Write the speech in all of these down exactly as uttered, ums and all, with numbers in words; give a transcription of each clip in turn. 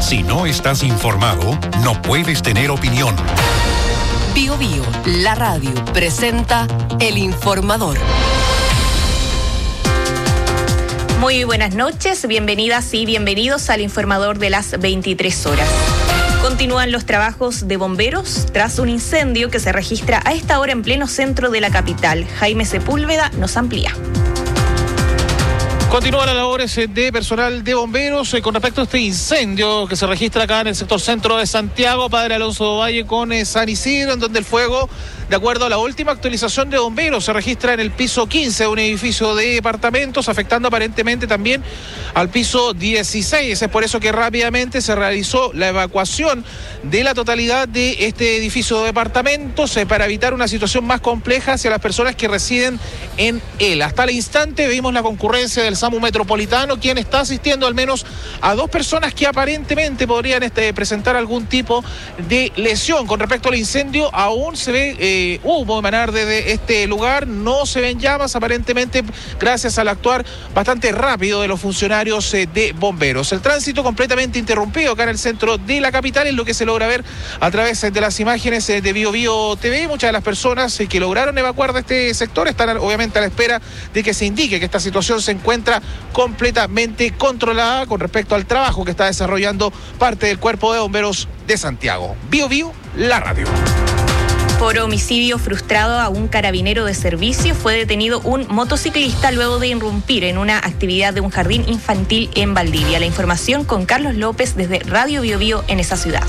Si no estás informado, no puedes tener opinión. Bio Bio, la radio, presenta El Informador. Muy buenas noches, bienvenidas y bienvenidos al Informador de las veintitrés horas. Continúan los trabajos de bomberos tras un incendio que se registra a esta hora en pleno centro de la capital. Jaime Sepúlveda nos amplía. Continúan las labores de personal de bomberos eh, con respecto a este incendio que se registra acá en el sector centro de Santiago, Padre Alonso Valle con eh, San Isidro, en donde el fuego, de acuerdo a la última actualización de bomberos, se registra en el piso quince de un edificio de departamentos, afectando aparentemente también al piso dieciséis. Es por eso que rápidamente se realizó la evacuación de la totalidad de este edificio de departamentos eh, para evitar una situación más compleja hacia las personas que residen en él. Hasta el instante vimos la concurrencia del SAMU Metropolitano, quien está asistiendo al menos a dos personas que aparentemente podrían este, presentar algún tipo de lesión. Con respecto al incendio, aún se ve eh, humo emanar desde este lugar, no se ven llamas, aparentemente gracias al actuar bastante rápido de los funcionarios eh, de bomberos. El tránsito completamente interrumpido acá en el centro de la capital es lo que se logra ver a través de las imágenes eh, de Bio Bio T V. Muchas de las personas eh, que lograron evacuar de este sector están obviamente a la espera de que se indique que esta situación se encuentra completamente controlada con respecto al trabajo que está desarrollando parte del Cuerpo de Bomberos de Santiago. Bio Bio, la radio. Por homicidio frustrado a un carabinero de servicio fue detenido un motociclista luego de irrumpir en una actividad de un jardín infantil en Valdivia. La información con Carlos López desde Radio Bio Bio en esa ciudad.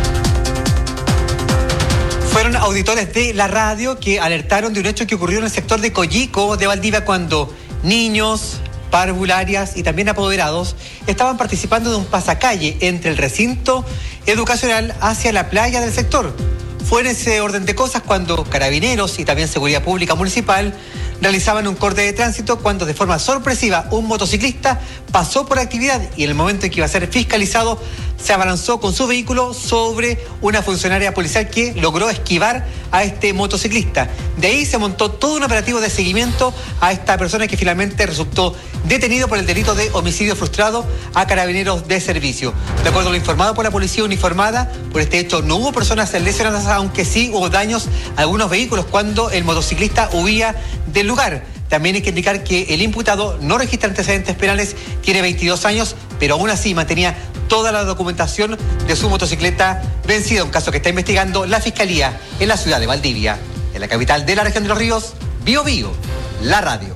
Fueron auditores de la radio que alertaron de un hecho que ocurrió en el sector de Coyico de Valdivia cuando niños, parvularias y también apoderados estaban participando de un pasacalle entre el recinto educacional hacia la playa del sector. Fue en ese orden de cosas cuando carabineros y también seguridad pública municipal realizaban un corte de tránsito cuando de forma sorpresiva un motociclista pasó por actividad y en el momento en que iba a ser fiscalizado se abalanzó con su vehículo sobre una funcionaria policial que logró esquivar a este motociclista. De ahí se montó todo un operativo de seguimiento a esta persona que finalmente resultó detenido por el delito de homicidio frustrado a carabineros de servicio. De acuerdo a lo informado por la policía uniformada, por este hecho no hubo personas lesionadas, aunque sí hubo daños a algunos vehículos cuando el motociclista huía del lugar. También hay que indicar que el imputado no registra antecedentes penales, tiene veintidós años, pero aún así mantenía toda la documentación de su motocicleta vencida, un caso que está investigando la Fiscalía en la ciudad de Valdivia. En la capital de la región de Los Ríos, Bio Bio, la radio.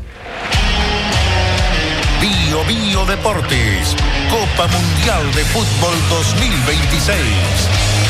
Bio Bio Deportes, Copa Mundial de Fútbol dos mil veintiséis.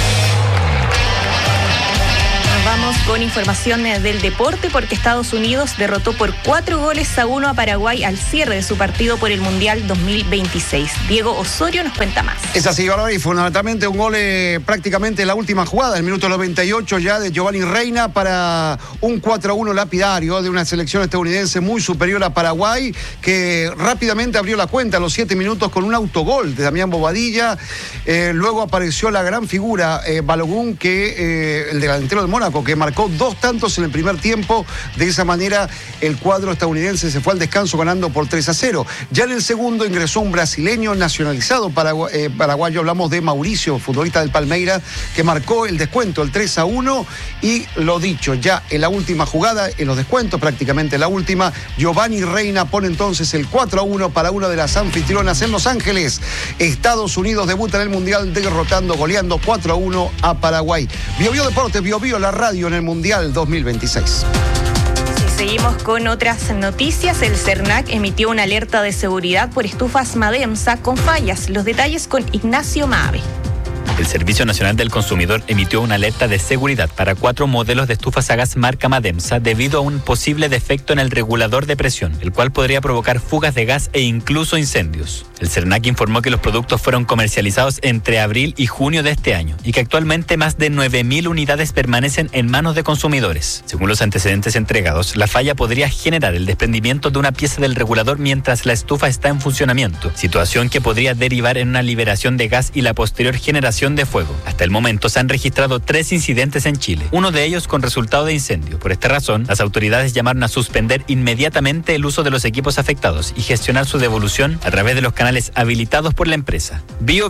Vamos con información del deporte porque Estados Unidos derrotó por cuatro goles a uno a Paraguay al cierre de su partido por el Mundial dos mil veintiséis. Diego Osorio nos cuenta más. Es así, Bárbara, y fundamentalmente un gol eh, prácticamente en la última jugada, el minuto noventa y ocho ya de Giovanni Reina para un cuatro a uno lapidario de una selección estadounidense muy superior a Paraguay, que rápidamente abrió la cuenta a los siete minutos con un autogol de Damián Bobadilla. Eh, luego apareció la gran figura eh, Balogun, que eh, el delantero del Mónaco, que marcó dos tantos en el primer tiempo. De esa manera el cuadro estadounidense se fue al descanso ganando por tres a cero. Ya en el segundo ingresó un brasileño nacionalizado paragu- eh, paraguayo, hablamos de Mauricio, futbolista del Palmeiras, que marcó el descuento, el tres a uno, y lo dicho, ya en la última jugada, en los descuentos, prácticamente la última, Giovanni Reina pone entonces el cuatro a uno para una de las anfitrionas en Los Ángeles. Estados Unidos debuta en el Mundial derrotando, goleando cuatro a uno a Paraguay. Bio Bio Deportes, Bio Bio, la radio en el Mundial dos mil veintiséis. Si seguimos con otras noticias, el CERNAC emitió una alerta de seguridad por estufas Mademsa con fallas. Los detalles con Ignacio Maave. El Servicio Nacional del Consumidor emitió una alerta de seguridad para cuatro modelos de estufas a gas marca Mademsa debido a un posible defecto en el regulador de presión, el cual podría provocar fugas de gas e incluso incendios. El CERNAC informó que los productos fueron comercializados entre abril y junio de este año y que actualmente más de nueve mil unidades permanecen en manos de consumidores. Según los antecedentes entregados, la falla podría generar el desprendimiento de una pieza del regulador mientras la estufa está en funcionamiento, situación que podría derivar en una liberación de gas y la posterior generación de fuego. Hasta el momento se han registrado tres incidentes en Chile, uno de ellos con resultado de incendio. Por esta razón, las autoridades llamaron a suspender inmediatamente el uso de los equipos afectados y gestionar su devolución a través de los canales habilitados por la empresa. Bio Bio,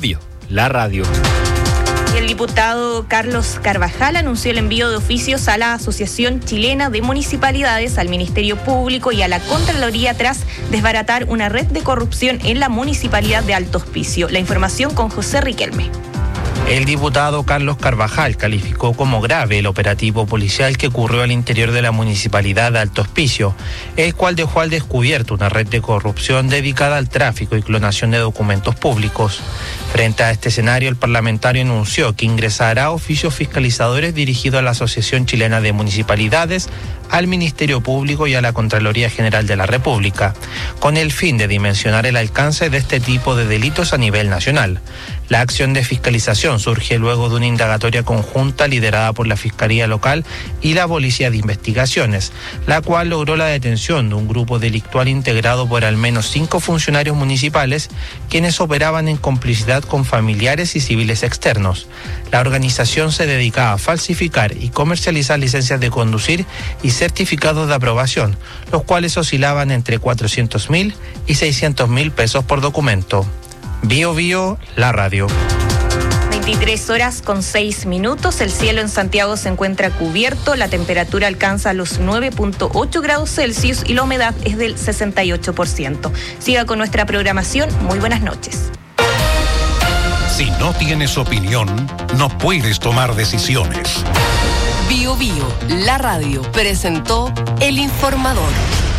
la radio. El diputado Carlos Carvajal anunció el envío de oficios a la Asociación Chilena de Municipalidades, al Ministerio Público y a la Contraloría tras desbaratar una red de corrupción en la municipalidad de Alto Hospicio. La información con José Riquelme. El diputado Carlos Carvajal calificó como grave el operativo policial que ocurrió al interior de la municipalidad de Alto Hospicio, el cual dejó al descubierto una red de corrupción dedicada al tráfico y clonación de documentos públicos. Frente a este escenario, el parlamentario anunció que ingresará oficios fiscalizadores dirigidos a la Asociación Chilena de Municipalidades, al Ministerio Público y a la Contraloría General de la República, con el fin de dimensionar el alcance de este tipo de delitos a nivel nacional. La acción de fiscalización surge luego de una indagatoria conjunta liderada por la Fiscalía Local y la Policía de Investigaciones, la cual logró la detención de un grupo delictual integrado por al menos cinco funcionarios municipales, quienes operaban en complicidad con familiares y civiles externos. La organización se dedicaba a falsificar y comercializar licencias de conducir y certificados de aprobación, los cuales oscilaban entre cuatrocientos mil y seiscientos mil pesos por documento. Bio Bio, la radio. veintitrés horas con seis minutos. El cielo en Santiago se encuentra cubierto. La temperatura alcanza los nueve punto ocho grados Celsius y la humedad es del sesenta y ocho por ciento. Siga con nuestra programación. Muy buenas noches. Si no tienes opinión, no puedes tomar decisiones. Bio Bio, la radio, presentó El Informador.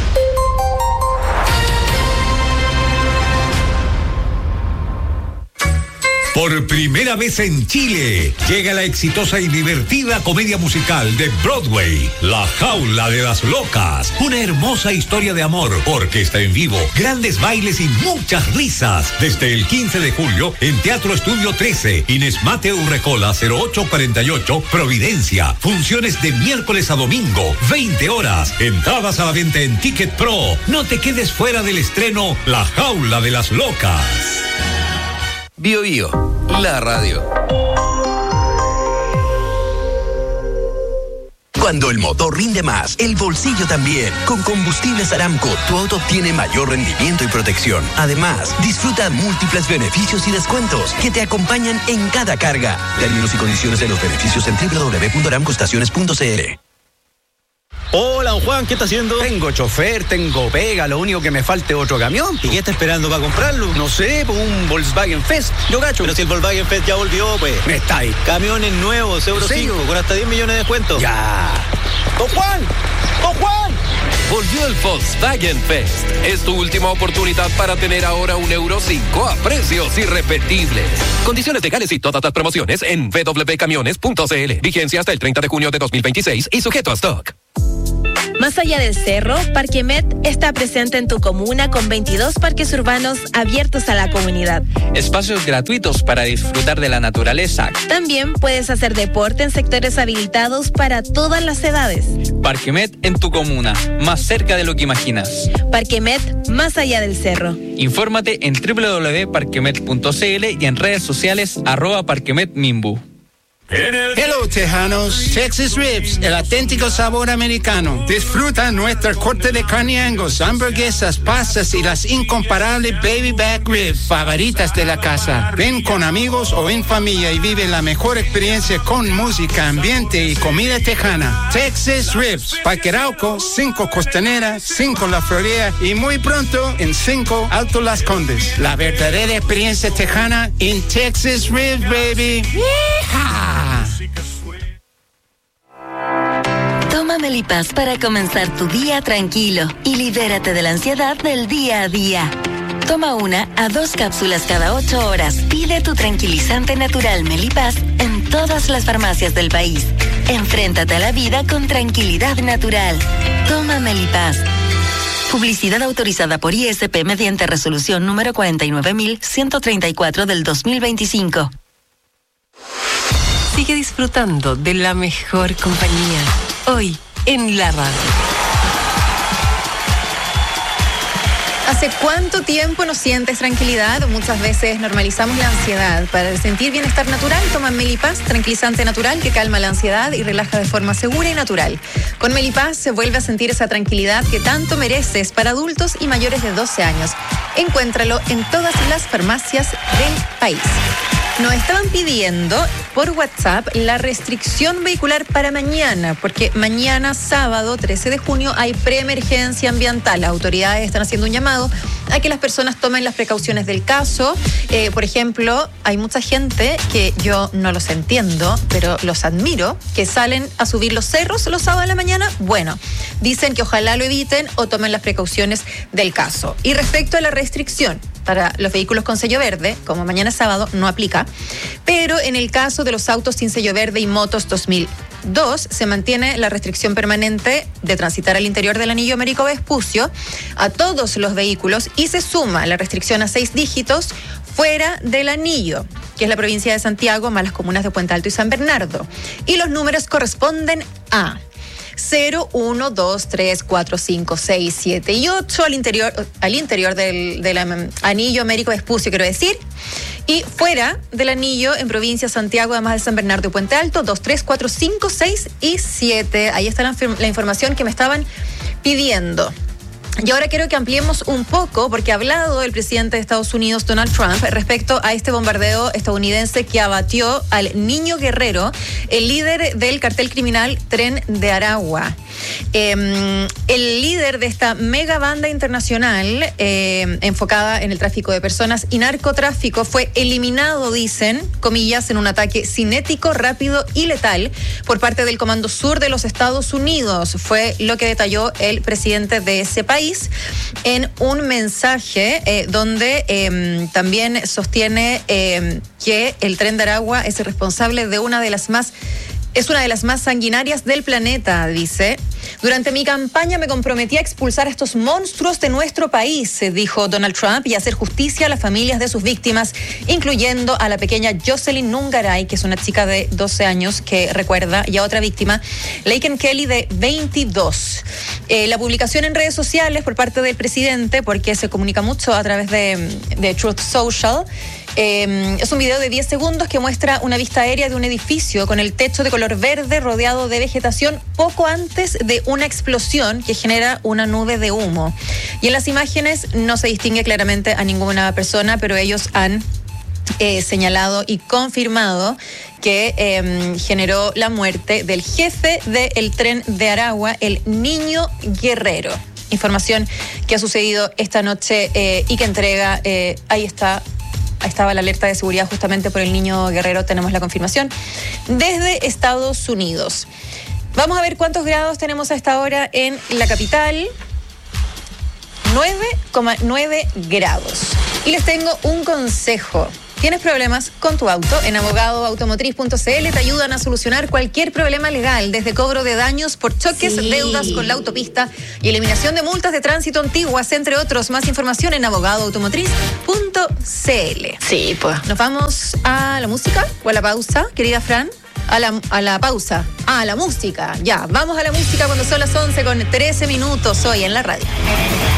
Por primera vez en Chile, llega la exitosa y divertida comedia musical de Broadway, La Jaula de las Locas. Una hermosa historia de amor, orquesta en vivo, grandes bailes y muchas risas. Desde el quince de julio, en Teatro Estudio trece, Inés Mateo Urrecola, cero ocho cuarenta y ocho, Providencia. Funciones de miércoles a domingo, veinte horas. Entradas a la venta en Ticket Pro. No te quedes fuera del estreno La Jaula de las Locas. Bio Bio, la radio. Cuando el motor rinde más, el bolsillo también. Con Combustibles Aramco, tu auto obtiene mayor rendimiento y protección. Además, disfruta múltiples beneficios y descuentos que te acompañan en cada carga. Términos y condiciones de los beneficios en doble u doble u doble u punto aramco estaciones punto c l. Hola, don Juan, ¿qué está haciendo? Tengo chofer, tengo pega, lo único que me falta es otro camión. ¿Y qué está esperando para comprarlo? No sé, pues un Volkswagen Fest, yo gacho. Pero si el Volkswagen Fest ya volvió, pues. Me está ahí. Camiones nuevos, Euro cinco, con hasta diez millones de descuento. Ya. ¡Don Juan! ¡Don Juan! Volvió el Volkswagen Fest. Es tu última oportunidad para tener ahora un Euro cinco a precios irrepetibles. Condiciones legales y todas las promociones en w w w punto camiones punto c l. Vigencia hasta el treinta de junio de dos mil veintiséis y sujeto a stock. Más allá del cerro, Parquemet está presente en tu comuna con veintidós parques urbanos abiertos a la comunidad. Espacios gratuitos para disfrutar de la naturaleza. También puedes hacer deporte en sectores habilitados para todas las edades. Parquemet en tu comuna, más cerca de lo que imaginas. Parquemet, más allá del cerro. Infórmate en w w w punto parquemet punto c l y en redes sociales arroba Parquemet Mimbu. Hello, tejanos. Texas Ribs, el auténtico sabor americano. Disfruta nuestra corte de carne Angus, hamburguesas, pastas y las incomparables baby back ribs favoritas de la casa. Ven con amigos o en familia y vive la mejor experiencia con música, ambiente y comida tejana. Texas Ribs, Parque Arauco, cinco Costanera, cinco La Florida y muy pronto en cinco Alto Las Condes. La verdadera experiencia tejana en Texas Ribs, baby. ¡Yeehaw! Toma Melipaz para comenzar tu día tranquilo y libérate de la ansiedad del día a día. Toma una a dos cápsulas cada ocho horas. Pide tu tranquilizante natural Melipaz en todas las farmacias del país. Enfréntate a la vida con tranquilidad natural. Toma Melipaz. Publicidad autorizada por I S P mediante resolución número cuarenta y nueve mil ciento treinta y cuatro del dos mil veinticinco. Sigue disfrutando de la mejor compañía. Hoy en la radio. ¿Hace cuánto tiempo no sientes tranquilidad? Muchas veces normalizamos la ansiedad. Para sentir bienestar natural, toma Melipaz, tranquilizante natural que calma la ansiedad y relaja de forma segura y natural. Con Melipaz se vuelve a sentir esa tranquilidad que tanto mereces para adultos y mayores de doce años. Encuéntralo en todas las farmacias del país. Nos estaban pidiendo por WhatsApp la restricción vehicular para mañana, porque mañana sábado trece de junio hay preemergencia ambiental. Las autoridades están haciendo un llamado a que las personas tomen las precauciones del caso. Eh, por ejemplo, hay mucha gente que yo no los entiendo, pero los admiro, que salen a subir los cerros los sábados de la mañana. Bueno, dicen que ojalá lo eviten o tomen las precauciones del caso. Y respecto a la restricción para los vehículos con sello verde, como mañana sábado, no aplica. Pero en el caso de los autos sin sello verde y motos dos mil dos, se mantiene la restricción permanente de transitar al interior del anillo Américo Vespucio a todos los vehículos y se suma la restricción a seis dígitos fuera del anillo, que es la provincia de Santiago, más las comunas de Puente Alto y San Bernardo. Y los números corresponden a cero, uno, dos, tres, cuatro, cinco, seis, siete y ocho al interior, al interior del, del um, anillo Américo Vespucio, quiero decir. Y fuera del anillo, en provincia de Santiago, además de San Bernardo y Puente Alto, dos, tres, cuatro, cinco, seis y siete. Ahí está la, la información que me estaban pidiendo. Y ahora quiero que ampliemos un poco, porque ha hablado el presidente de Estados Unidos, Donald Trump, respecto a este bombardeo estadounidense que abatió al niño Guerrero, el líder del cartel criminal Tren de Aragua. Eh, el líder de esta mega banda internacional eh, enfocada en el tráfico de personas y narcotráfico fue eliminado, dicen, comillas, en un ataque cinético, rápido y letal por parte del Comando Sur de los Estados Unidos. Fue lo que detalló el presidente de ese país en un mensaje eh, donde eh, también sostiene eh, que el Tren de Aragua es el responsable de una de las más Es una de las más sanguinarias del planeta, dice. Durante mi campaña me comprometí a expulsar a estos monstruos de nuestro país, dijo Donald Trump, y hacer justicia a las familias de sus víctimas, incluyendo a la pequeña Jocelyn Nungaray, que es una chica de doce años que recuerda, y a otra víctima, Laken Kelly, de veintidós. Eh, la publicación en redes sociales por parte del presidente, porque se comunica mucho a través de, de Truth Social, Eh, es un video de diez segundos que muestra una vista aérea de un edificio con el techo de color verde rodeado de vegetación poco antes de una explosión que genera una nube de humo. Y en las imágenes no se distingue claramente a ninguna persona, pero ellos han eh, señalado y confirmado que eh, generó la muerte del jefe del Tren de Aragua, el niño Guerrero. Información que ha sucedido esta noche eh, y que entrega, eh, ahí está, Ahí estaba la alerta de seguridad justamente por el niño Guerrero, tenemos la confirmación, desde Estados Unidos. Vamos a ver cuántos grados tenemos a esta hora en la capital. nueve coma nueve grados. Y les tengo un consejo. ¿Tienes problemas con tu auto? En abogado automotriz punto c l te ayudan a solucionar cualquier problema legal, desde cobro de daños por choques, sí. deudas con la autopista y eliminación de multas de tránsito antiguas, entre otros. Más información en abogado automotriz punto c l. Sí, pues. ¿Nos vamos a la música o a la pausa, querida Fran? A la, a la pausa. Ah, a la música. Ya, vamos a la música cuando son las once con trece minutos hoy en la radio.